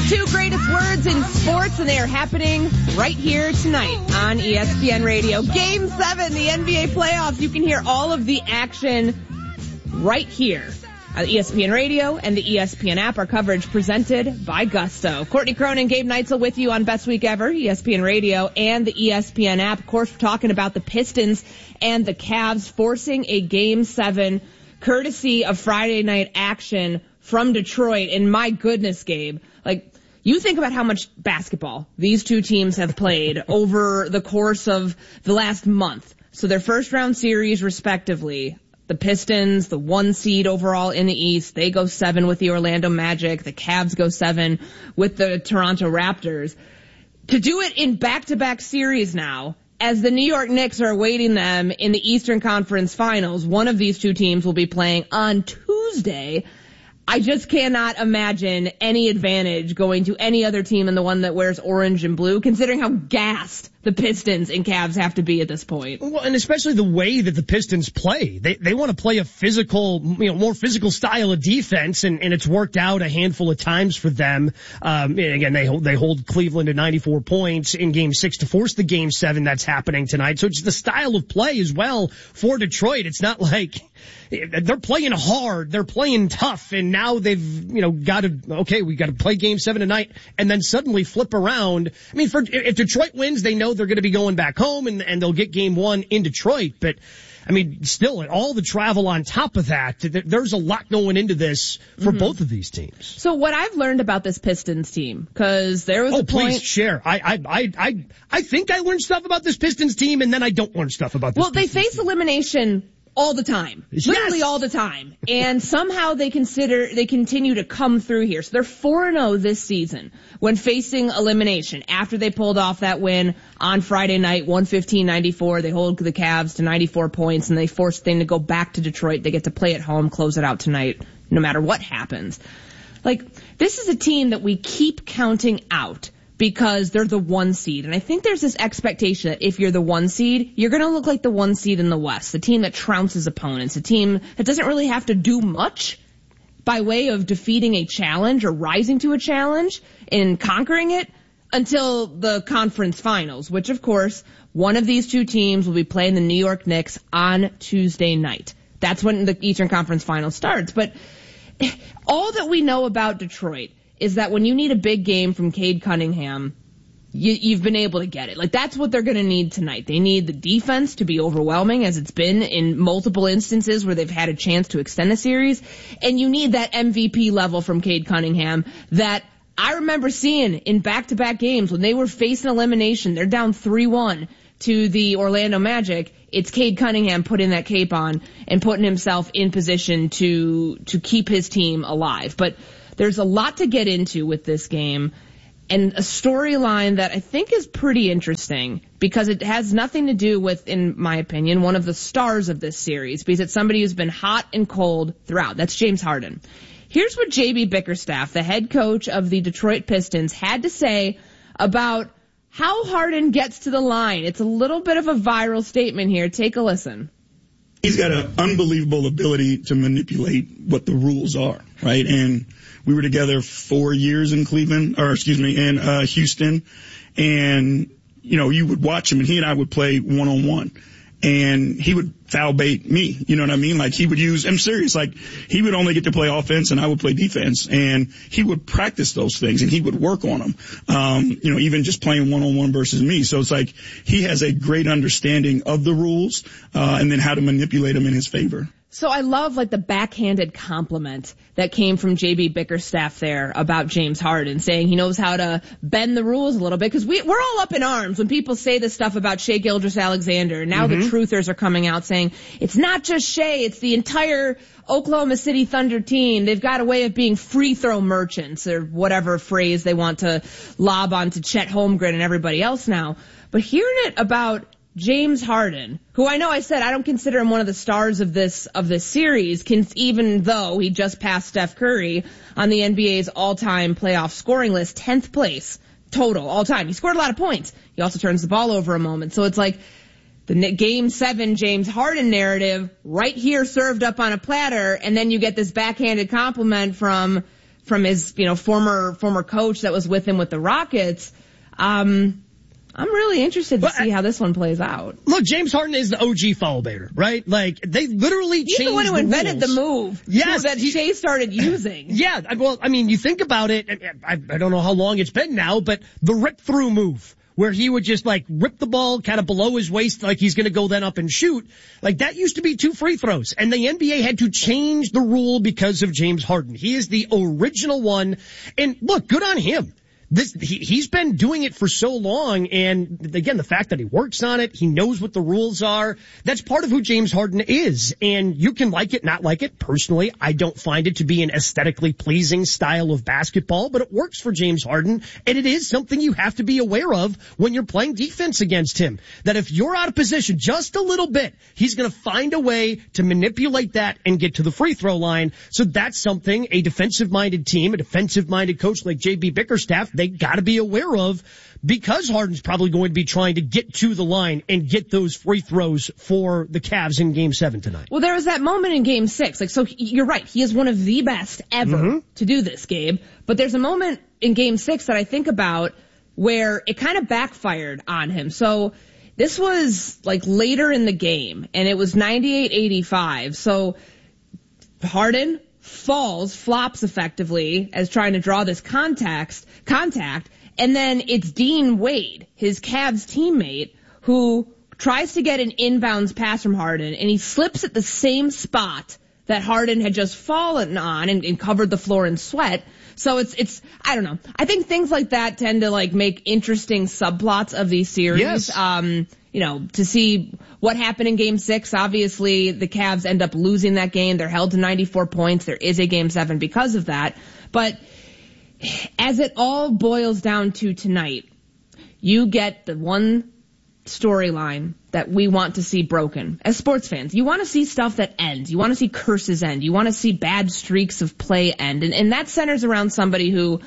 Two greatest words in sports, and they are happening right here tonight on ESPN Radio. Game 7, the NBA playoffs. You can hear all of the action right here on ESPN Radio and the ESPN app. Our coverage presented by Gusto. Courtney Cronin, Gabe Neitzel with you on Best Week Ever, ESPN Radio and the ESPN app. Of course, we're talking about the Pistons and the Cavs forcing a Game 7 courtesy of Friday night action from Detroit. And my goodness, Gabe, you think about how much basketball these two teams have played over the course of the last month. So their first round series, respectively, the Pistons, the 1 seed overall in the East, they go 7 with the Orlando Magic. The Cavs go 7 with the Toronto Raptors. To do it in back-to-back series now, as the New York Knicks are awaiting them in the Eastern Conference Finals, one of these two teams will be playing on Tuesday. I just cannot imagine any advantage going to any other team than the one that wears orange and blue, considering how gassed the Pistons and Cavs have to be at this point. Well, and especially the way that the Pistons play. They want to play a physical, more physical style of defense, and it's worked out a handful of times for them. Again, they hold Cleveland to 94 points in Game 6 to force the Game 7 that's happening tonight. So it's the style of play as well for Detroit. It's not like they're playing hard, they're playing tough, and now they've, we got to play Game 7 tonight, and then suddenly flip around. I mean, if Detroit wins, they know they're going to be going back home, and they'll get Game 1 in Detroit. But, I mean, still, all the travel on top of that, there's a lot going into this for both of these teams. So what I've learned about this Pistons team, because there was a point... please share. I think I learned stuff about this Pistons team, and then I don't learn stuff about this Pistons team. Well, they face elimination all the time. Literally all the time. And somehow they continue to come through here. So they're 4-0 this season when facing elimination. After they pulled off that win on Friday night, 115-94, they hold the Cavs to 94 points, and they force them to go back to Detroit. They get to play at home, close it out tonight, no matter what happens. This is a team that we keep counting out because they're the 1 seed. And I think there's this expectation that if you're the 1 seed, you're going to look like the 1 seed in the West, the team that trounces opponents, a team that doesn't really have to do much by way of defeating a challenge or rising to a challenge and conquering it until the conference finals, which, of course, one of these two teams will be playing the New York Knicks on Tuesday night. That's when the Eastern Conference Finals starts. But all that we know about Detroit is that when you need a big game from Cade Cunningham, you've been able to get it. That's what they're going to need tonight. They need the defense to be overwhelming, as it's been in multiple instances where they've had a chance to extend the series. And you need that MVP level from Cade Cunningham that I remember seeing in back-to-back games when they were facing elimination. They're down 3-1 to the Orlando Magic. It's Cade Cunningham putting that cape on and putting himself in position to keep his team alive. But there's a lot to get into with this game, and a storyline that I think is pretty interesting because it has nothing to do with, in my opinion, one of the stars of this series, because it's somebody who's been hot and cold throughout. That's James Harden. Here's what J.B. Bickerstaff, the head coach of the Detroit Pistons, had to say about how Harden gets to the line. It's a little bit of a viral statement here. Take a listen. He's got an unbelievable ability to manipulate what the rules are, right? And we were together 4 years in Houston. And, you would watch him, and he and I would play one-on-one. And he would foul bait me, you know what I mean? He would I'm serious, he would only get to play offense and I would play defense, and he would practice those things and he would work on them, even just playing one-on-one versus me. So it's he has a great understanding of the rules, and then how to manipulate them in his favor. So I love the backhanded compliment that came from J.B. Bickerstaff there about James Harden, saying he knows how to bend the rules a little bit, because we're all up in arms when people say this stuff about Shai Gilgeous-Alexander. Now the truthers are coming out saying it's not just Shai, it's the entire Oklahoma City Thunder team. They've got a way of being free throw merchants, or whatever phrase they want to lob onto Chet Holmgren and everybody else now. But hearing it about James Harden, who I know I said I don't consider him one of the stars of this series, even though he just passed Steph Curry on the NBA's all-time playoff scoring list, 10th place total all-time. He scored a lot of points. He also turns the ball over a moment. So it's the Game 7 James Harden narrative right here served up on a platter, and then you get this backhanded compliment from from his, former coach that was with him with the Rockets. I'm really interested to see how this one plays out. Look, James Harden is the OG foul baiter, right? Like, they literally changed the rules. He's the one who invented the move. Yes. That Shea started using. Yeah, well, I mean, you think about it, I don't know how long it's been now, but the rip-through move, where he would just, rip the ball kind of below his waist like he's going to go then up and shoot. Like, that used to be 2 free throws. And the NBA had to change the rule because of James Harden. He is the original one. And look, good on him. He's been doing it for so long, and again, the fact that he works on it, he knows what the rules are, that's part of who James Harden is. And you can like it, not like it. Personally, I don't find it to be an aesthetically pleasing style of basketball, but it works for James Harden, and it is something you have to be aware of when you're playing defense against him. That if you're out of position just a little bit, he's going to find a way to manipulate that and get to the free throw line. So that's something a defensive-minded team, a defensive-minded coach like J.B. Bickerstaff, they got to be aware of, because Harden's probably going to be trying to get to the line and get those free throws for the Cavs in Game 7 tonight. Well, there was that moment in Game 6. So you're right. He is one of the best ever to do this, Gabe. But there's a moment in Game 6 that I think about where it kind of backfired on him. So this was later in the game, and it was 98-85. So Harden flops effectively as trying to draw this contact, and then it's Dean Wade, his Cavs teammate, who tries to get an inbounds pass from Harden, and he slips at the same spot that Harden had just fallen on and covered the floor in sweat. So it's I don't know. I think things like that tend to make interesting subplots of these series. Yes. To see what happened in Game 6. Obviously, the Cavs end up losing that game. They're held to 94 points. There is a Game 7 because of that. But as it all boils down to tonight, you get the one storyline that we want to see broken. As sports fans, you want to see stuff that ends. You want to see curses end. You want to see bad streaks of play end. And that centers around somebody who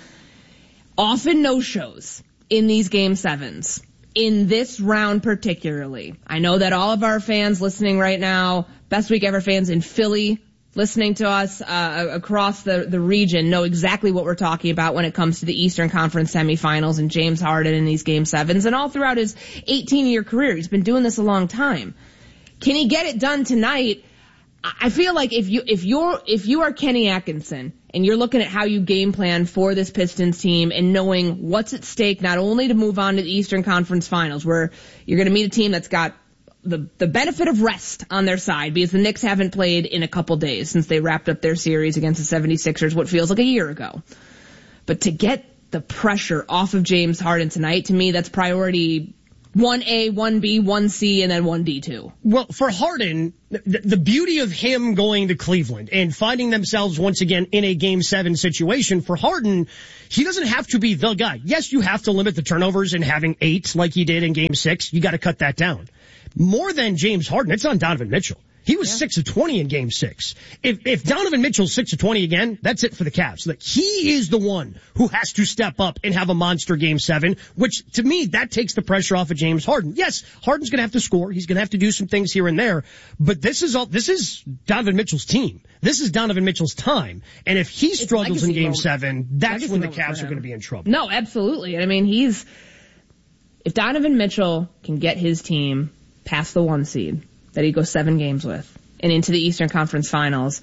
often no-shows in these Game 7s. In this round particularly. I know that all of our fans listening right now, Best Week Ever fans in Philly listening to us across the region know exactly what we're talking about when it comes to the Eastern Conference semifinals and James Harden in these Game 7s and all throughout his 18-year career. He's been doing this a long time. Can he get it done tonight? I feel like if you are Kenny Atkinson and you're looking at how you game plan for this Pistons team and knowing what's at stake, not only to move on to the Eastern Conference Finals, where you're going to meet a team that's got the benefit of rest on their side, because the Knicks haven't played in a couple days since they wrapped up their series against the 76ers, what feels like a year ago. But to get the pressure off of James Harden tonight, to me, that's priority 1A, 1B, 1C, and then 1D too. Well, for Harden, the beauty of him going to Cleveland and finding themselves once again in a Game 7 situation, for Harden, he doesn't have to be the guy. Yes, you have to limit the turnovers and having 8 like he did in Game 6. You got to cut that down. More than James Harden, it's on Donovan Mitchell. He was 6 of 20 in Game 6. If Donovan Mitchell's 6 of 20 again, that's it for the Cavs. Like, he is the one who has to step up and have a monster Game 7, which to me, that takes the pressure off of James Harden. Yes, Harden's going to have to score. He's going to have to do some things here and there. But this is Donovan Mitchell's team. This is Donovan Mitchell's time. And if he struggles in Game 7, that's when the Cavs are going to be in trouble. No, absolutely. I mean, if Donovan Mitchell can get his team past the 1 seed that he goes 7 games with and into the Eastern Conference Finals,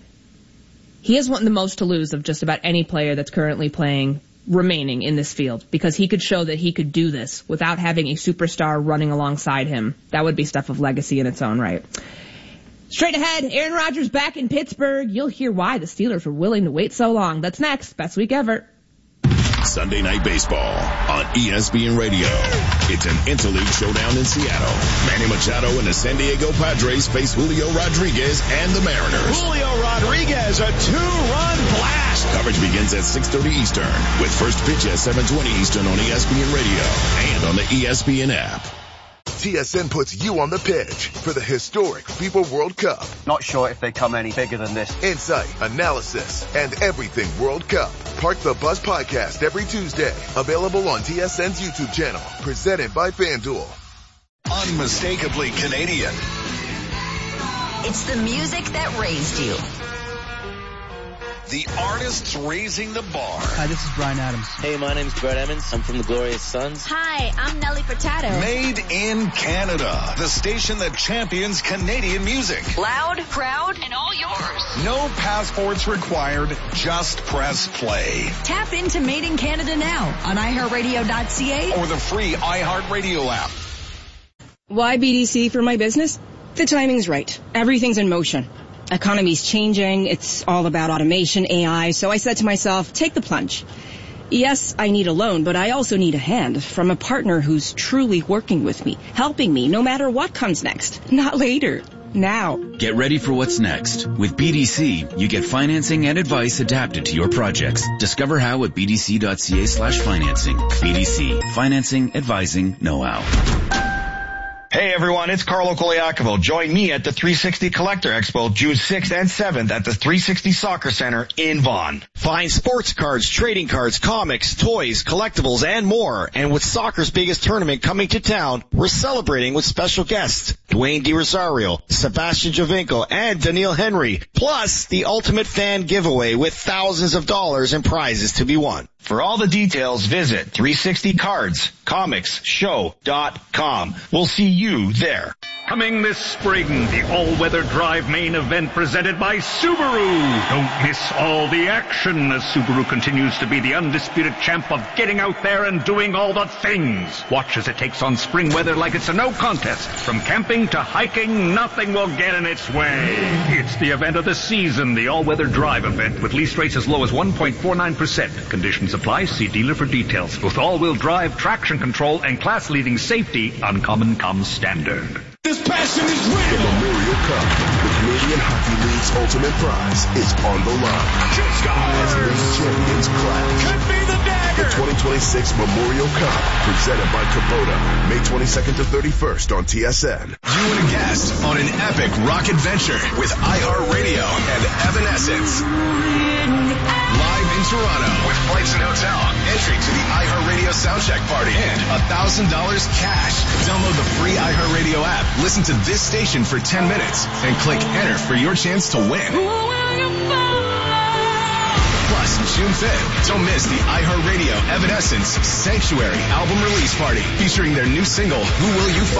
he has the most to lose of just about any player that's currently playing remaining in this field, because he could show that he could do this without having a superstar running alongside him. That would be stuff of legacy in its own right. Straight ahead, Aaron Rodgers back in Pittsburgh. You'll hear why the Steelers were willing to wait so long. That's next. Best week ever. Sunday Night Baseball on ESPN Radio. It's an interleague showdown in Seattle. Manny Machado and the San Diego Padres face Julio Rodriguez and the Mariners. Julio Rodriguez, a 2-run blast. Coverage begins at 6:30 Eastern with first pitch at 7:20 Eastern on ESPN Radio and on the ESPN app. TSN puts you on the pitch for the historic FIFA World Cup. Not sure if they come any bigger than this. Insight, analysis, and everything World Cup. Park the Bus podcast every Tuesday. Available on TSN's YouTube channel. Presented by FanDuel. Unmistakably Canadian. It's the music that raised you. The artists raising the bar. Hi, this is Bryan Adams. Hey, my name's Brett Emmons. I'm from the Glorious Sons. Hi, I'm Nelly Furtado. Made in Canada. The station that champions Canadian music. Loud, proud, and all yours. No passports required. Just press play. Tap into Made in Canada now on iHeartRadio.ca or the free iHeartRadio app. Why BDC for my business? The timing's right. Everything's in motion. Economy's changing. It's all about automation, AI. So I said to myself, take the plunge. Yes, I need a loan, but I also need a hand from a partner who's truly working with me, helping me no matter what comes next. Not later. Now. Get ready for what's next. With BDC, you get financing and advice adapted to your projects. Discover how at bdc.ca/financing. BDC. Financing, advising, know-how. Hey everyone, it's Carlo Coliacovo. Join me at the 360 Collector Expo June 6th and 7th at the 360 Soccer Center in Vaughan. Find sports cards, trading cards, comics, toys, collectibles, and more. And with soccer's biggest tournament coming to town, we're celebrating with special guests Dwayne DiRosario, Sebastian Giovinco, and Daniil Henry. Plus the ultimate fan giveaway with thousands of dollars in prizes to be won. For all the details, visit 360cardscomicshow.com. We'll see you there. Coming this spring, the all-weather drive main event presented by Subaru. Don't miss all the action as Subaru continues to be the undisputed champ of getting out there and doing all the things. Watch as it takes on spring weather like it's a no contest. From camping to hiking, nothing will get in its way. It's the event of the season, the all-weather drive event with lease rates as low as 1.49%. Conditions apply. See dealer for details. With all-wheel drive, traction control, and class-leading safety, Uncommon comes standard. This passion is real. The Memorial Cup, the Canadian Hockey League's ultimate prize, is on the line. As league champions clash. Could be the dagger. The 2026 Memorial Cup, presented by Kubota, May 22nd to 31st on TSN. You and a guest on an epic rock adventure with iHeartRadio and Evanescence. Live in Toronto with flights and hotel, entry to the iHeartRadio Soundcheck Party, and $1,000 cash. Download the free iHeartRadio app, listen to this station for 10 minutes, and click enter for your chance to win. Plus, June 5th, don't miss the iHeartRadio Evanescence Sanctuary album release party featuring their new single, Who Will You Find?